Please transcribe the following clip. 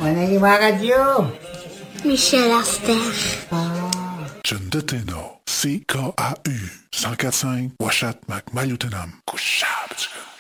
On est à la radio. Michel Aster. John Deteno, CKAU 104.5 Washat McMalutenam. Couchable.